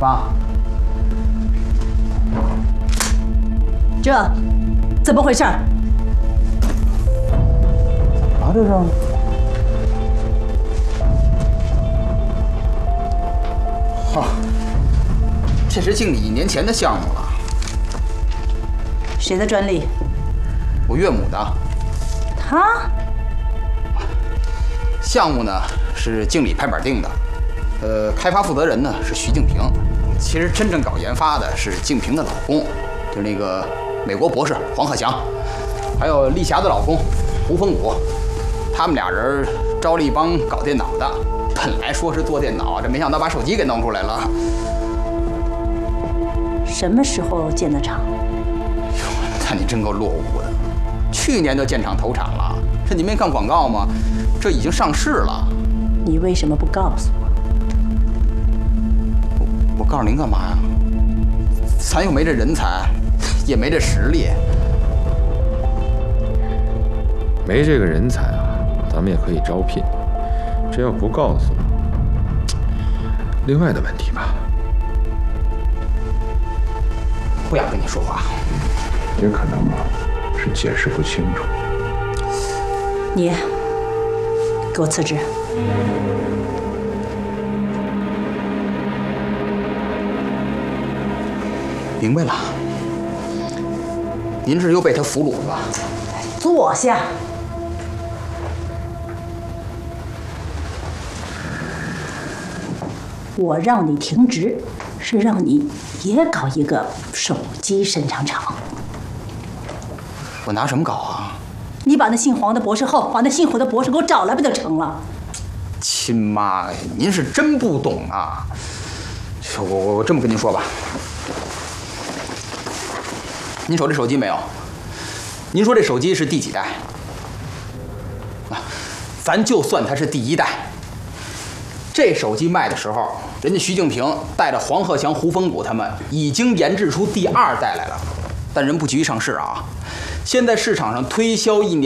爸， 这怎么回事？ 啥这是？哈，这是经理1年前的项目了。 谁的专利？ 我岳母的。 他？ 项目呢是经理拍板定的，开发负责人呢是徐静平。其实真正搞研发的是静平的老公，就是那个美国博士黄鹤翔，还有丽霞的老公胡风武。他们俩人招了一帮搞电脑的，本来说是做电脑，这没想到把手机给弄出来了。 什么时候建的厂？ 哟，那你真够落伍的，去年就建厂投产了。这你没看广告吗？这已经上市了。 你为什么不告诉我？ 我告诉您干嘛呀？咱又没这人才，也没这实力。 没这个人才啊，咱们也可以招聘。这要不告诉我，另外的问题吧。 不想跟你说话。 也可能啊，是解释不清楚。 你给我辞职。 明白了。您是又被他俘虏了吧？ 坐下。我让你停职，是让你也搞一个手机生产厂。 我拿什么搞啊？ 你把那姓黄的博士后，把那姓胡的博士给我找来不就成了？ 亲妈呀，您是真不懂啊！我这么跟您说吧，您瞅这手机没有？您说这手机是第几代？咱就算它是第1代，这手机卖的时候，人家徐静平带着黄鹤翔、胡风谷他们已经研制出第2代来了，但人不急于上市啊。现在市场上推销1年。